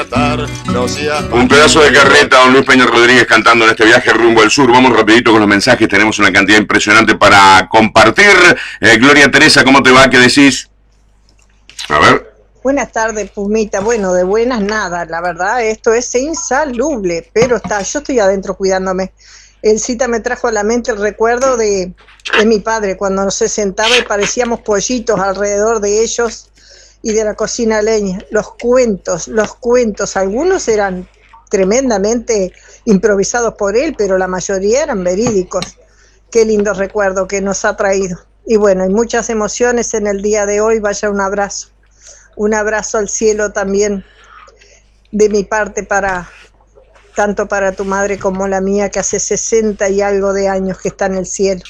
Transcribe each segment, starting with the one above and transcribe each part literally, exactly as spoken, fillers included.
Un pedazo de carreta, don Luis Peña Rodríguez cantando en este viaje rumbo al sur. Vamos rapidito con los mensajes, tenemos una cantidad impresionante para compartir. Eh, Gloria Teresa, ¿cómo te va? ¿Qué decís? A ver. Buenas tardes, Pumita. Bueno, de buenas nada, la verdad, esto es insalubre, pero está, yo estoy adentro cuidándome. El cita me trajo a la mente el recuerdo de, de mi padre, cuando se sentaba y parecíamos pollitos alrededor de ellos y de la cocina a leña. Los cuentos, los cuentos, algunos eran tremendamente improvisados por él, pero la mayoría eran verídicos. Qué lindo recuerdo que nos ha traído. Y bueno, hay muchas emociones en el día de hoy, vaya un abrazo. Un abrazo al cielo también de mi parte, para tanto para tu madre como la mía, que hace sesenta y algo de años que está en el cielo.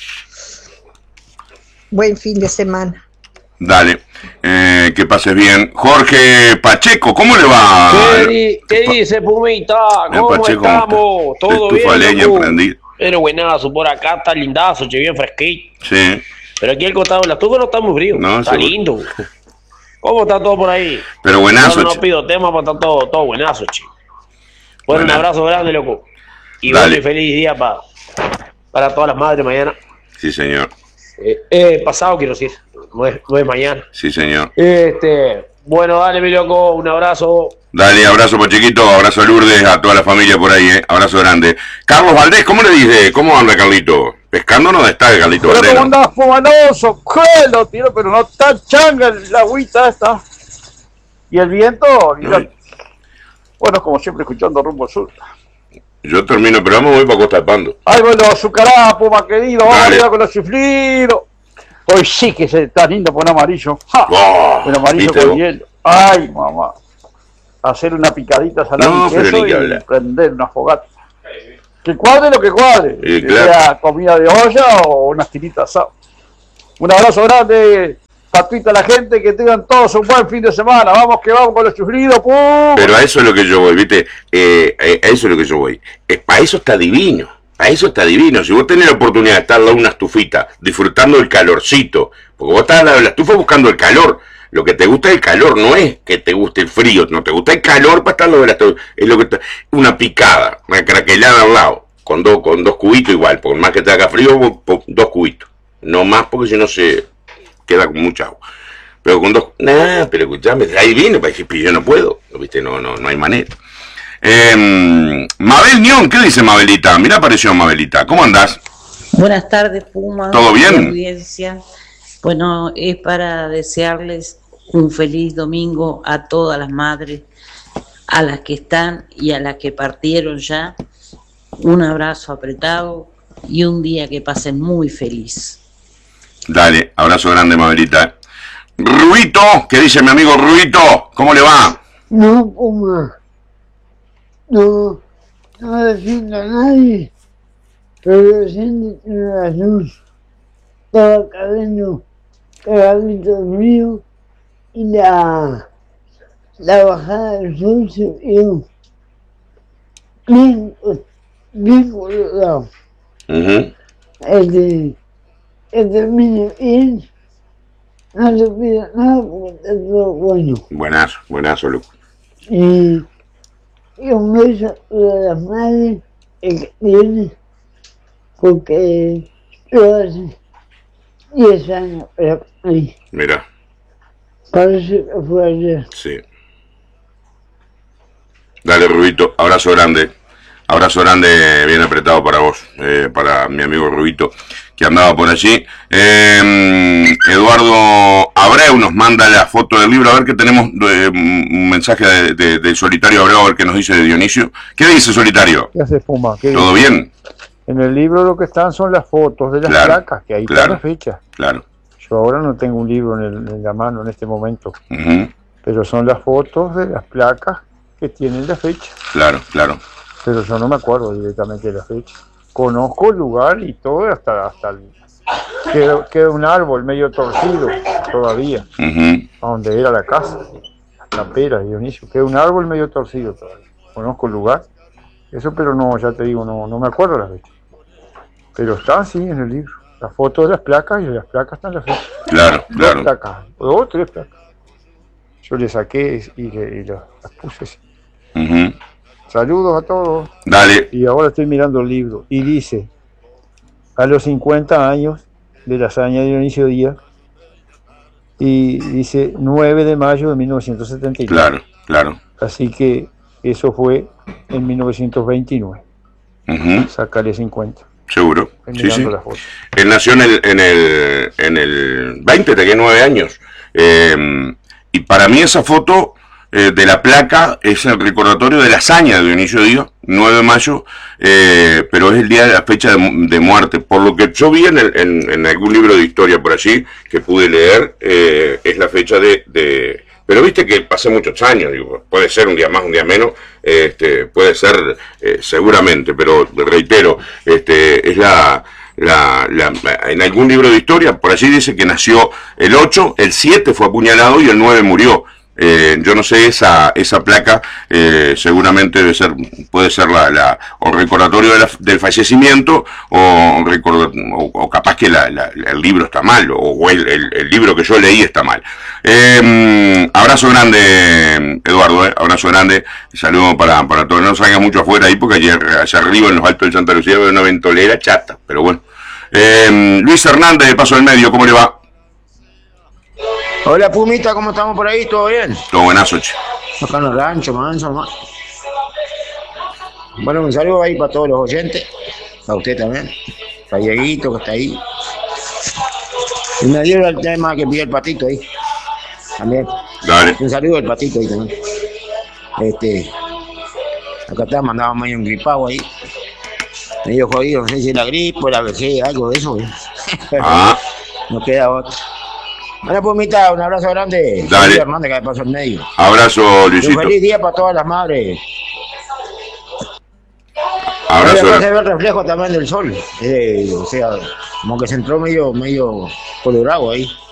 Buen fin de semana. Dale, eh, que pases bien. Jorge Pacheco, ¿cómo le va? ¿Qué, di ¿qué dice, Pumita? ¿Cómo Pacheco, estamos? ¿Todo estufa bien? leña prendida. Pero buenazo, por acá está lindazo, che, bien fresquito. Sí. Pero aquí al costado de la estufa no está muy frío, No, está seguro. lindo. ¿Cómo está todo por ahí? Pero buenazo, No, no che. pido tema, pero está todo, todo buenazo, che. Bueno, Buenazo. un abrazo grande, loco. Y Dale. bueno, y feliz día pa, para todas las madres mañana. Sí, señor. Eh, eh, pasado, quiero decir, no es, no es mañana. Sí, señor. Este, bueno, dale, mi loco, un abrazo. Dale, abrazo Pachequito, abrazo a Lourdes, a toda la familia por ahí, eh. Abrazo grande. Carlos Valdés, ¿cómo le dice? ¿Cómo anda, Carlito? Pescando no está, Carlito Pero Valdés. cómo ¿No? andás, fumanoso, cuelo, tío, pero no está changa la agüita esta. Y el viento, olvidate. Bueno, como siempre, escuchando Rumbo al Sur. Yo termino el programa, voy para Costa de Pando. Ay, bueno, azucarada, puma querido, vamos Dale. arriba con los chiflidos. Hoy sí que se está lindo por un amarillo. ¡Ja! Oh, Un amarillo ¿viste con vos? hielo. Ay, mamá. Hacer una picadita salada No, y pero queso ni que y hablar. prender una fogata. Que cuadre lo que cuadre. Sí, que claro. sea comida de olla o unas tiritas asadas. Un abrazo grande, Patuita, a la gente, que tengan todos un buen fin de semana. Vamos que vamos con los chuflidos, ¡pum! Pero a eso es lo que yo voy, ¿viste? Eh, eh, a eso es lo que yo voy. Eh, para eso está divino. Para eso está divino. Si vos tenés la oportunidad de estar al lado de una estufita, disfrutando del calorcito, porque vos estás al lado de la estufa buscando el calor. Lo que te gusta es el calor, no es que te guste el frío. No te gusta el calor para estar al lado de la estufa. Es lo que está. Una picada, una craquelada al lado, con, dos con dos cubitos igual. Por más que te haga frío, vos, po- dos cubitos. No más, porque si no se queda con mucha agua. Pero con dos... Nah, pero escuchame, ahí viene para decir, pero yo no puedo. ¿Viste? No, no, no hay manera. Eh, Mabel Nión, ¿qué dice Mabelita? Mira, apareció Mabelita. ¿Cómo andás? Buenas tardes, Puma. ¿Todo bien? de Audiencia. Bueno, es para desearles un feliz domingo a todas las madres, a las que están y a las que partieron ya. Un abrazo apretado y un día que pasen muy feliz. Dale, abrazo grande, Mabelita. Ruito, ¿qué dice mi amigo Ruito? ¿Cómo le va? No, Puma, no, no defiendo a nadie, pero defiendo la luz, estaba cayendo cargaditos mío y la, la bajada del sol se vio bien, bien colorado. Uh-huh. Este, que termine bien, no se pida nada porque está todo bueno. Buenazo, buenazo, Luco. Y, y un beso a las madres que tiene, porque lo hace diez años, pero ay, Mira, parece que fue ayer. sí. Dale, Rubito, abrazo grande. Abrazo grande, bien apretado para vos, eh, para mi amigo Rubito, que andaba por allí. Eh, Eduardo Abreu nos manda la foto del libro, a ver que tenemos eh, un mensaje de, de, de Solitario Abreu, a ver qué nos dice de Dionisio. ¿Qué dice Solitario? ¿Qué hace Puma? ¿Qué ¿Todo dice? bien? En el libro lo que están son las fotos de las Claro, placas, que ahí claro. están las fechas. Claro. Yo ahora no tengo un libro en, el- en la mano en este momento, Uh-huh. pero son las fotos de las placas que tienen la fecha. Claro, claro. Pero yo no me acuerdo directamente de la fecha. Conozco el lugar y todo, hasta, hasta el, queda, queda un árbol medio torcido todavía, Uh-huh. a donde era la casa, la pera, Dionisio. Queda un árbol medio torcido todavía. Conozco el lugar, eso, pero no, ya te digo, no, no me acuerdo la fecha. Pero está así en el libro. La foto de las placas y de las placas están las fechas. Claro, Dos claro. placas, dos o tres placas. Yo le saqué y, le, y las, las puse así. Ujú. Saludos a todos. Dale. Y ahora estoy mirando el libro y dice, a los cincuenta años de la hazaña de Dionisio Díaz, y dice nueve de mayo de mil novecientos setenta y nueve. Claro, claro. Así que eso fue en mil novecientos veintinueve. Ujú. Sacarle cincuenta. Seguro. Estoy Sí, mirando sí. las fotos. Él nació en el, en el, en el veinte, tenía nueve años. Eh, y para mí esa foto eh, de la placa es el recordatorio de la hazaña de Dionisio Díaz, nueve de mayo, eh, pero es el día de la fecha de, de muerte. Por lo que yo vi en, el, en, en algún libro de historia por allí que pude leer, eh, es la fecha de... de pero viste que pasé muchos años, digo, puede ser un día más, un día menos, este, puede ser eh, seguramente, pero reitero, este, es la, la, la, en algún libro de historia, por allí dice que nació el ocho, el siete fue apuñalado y el nueve murió. Eh, yo no sé, esa esa placa eh, seguramente debe ser, puede ser la, la o recordatorio de la, del fallecimiento o, record, o, o capaz que la, la, el libro está mal o el, el, el libro que yo leí está mal. Eh, abrazo grande, Eduardo, eh, abrazo grande, saludo para, para todos. No salga mucho afuera ahí porque ayer allá arriba en los altos de Santa Lucía veo una ventolera chata, pero bueno. Eh, Luis Hernández de Paso del Medio, ¿cómo le va? Hola Pumita, ¿cómo estamos por ahí? ¿Todo bien? Todo buenazo, che. Acá en el rancho, manso, man. Bueno, un saludo ahí para todos los oyentes, para usted también, para Dieguito que está ahí. Y me dio el tema que pidió el patito ahí, también. Dale. Un saludo al patito ahí también. Este, acá está, mandaba medio un gripado ahí, medio jodido, no sé si es la gripe o la vejez, algo de eso. Ah. No queda otro. Bueno, Pumita, un abrazo grande. Dale. Soy Hernández, que me pasó el medio. Abrazo, Un Luisito. feliz día para todas las madres. Abrazo. Ahora se ve el reflejo también del sol. Eh, o sea, como que se entró medio, medio colorado ahí.